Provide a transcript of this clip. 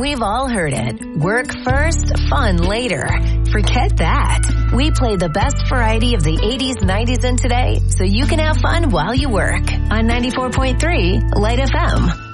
We've all heard it. Work first, fun later. Forget that. We play the best variety of the 80s, 90s, and today so you can have fun while you work on 94.3 Light FM.